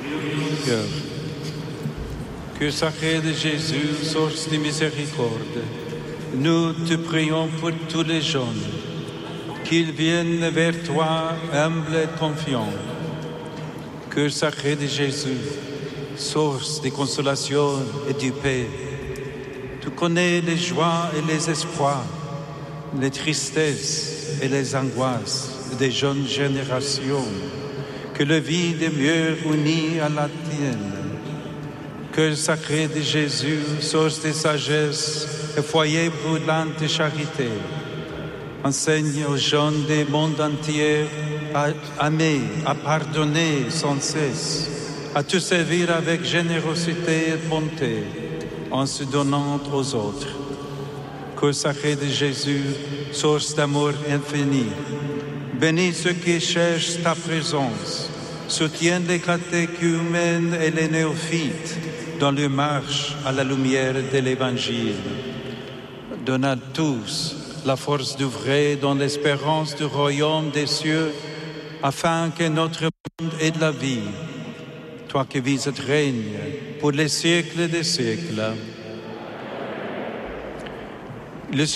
cœur. Que sacré de Jésus, source de miséricorde, nous te prions pour tous les jeunes, qu'ils viennent vers toi humbles et confiants. Que sacré de Jésus, source de consolation et de paix, tu connais les joies et les espoirs, les tristesses et les angoisses des jeunes générations. Que le vie demeure unie à la tienne. Cœur sacré de Jésus, source de sagesse et foyer brûlant de charité, enseigne aux jeunes du monde entier à aimer, à pardonner sans cesse, à te servir avec générosité et bonté, en se donnant aux autres. Cœur sacré de Jésus, source d'amour infini, bénis ceux qui cherchent ta présence, soutiens les catéchumènes et les néophytes dans leur marche à la lumière de l'Évangile. Donne à tous la force d'œuvrer dans l'espérance du royaume des cieux, afin que notre monde ait de la vie. Toi qui vis et règnes pour les siècles des siècles. Le